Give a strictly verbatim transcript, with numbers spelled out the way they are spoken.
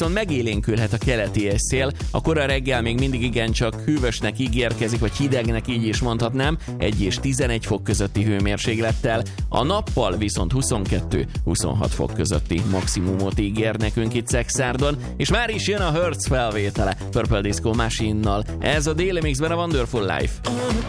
viszont megélénkülhet a keleti szél. A kora reggel még mindig igencsak hűvösnek ígérkezik, vagy hidegnek, így is mondhatnám, egy és tizenegy fok közötti hőmérséklettel. A nappal viszont huszonkettő-huszonhat fok közötti maximumot ígér nekünk itt Szexárdon, és már is jön a Hertz felvétele Purple Disco Machine-nal. Ez a Daily Mixben a Wonderful Life.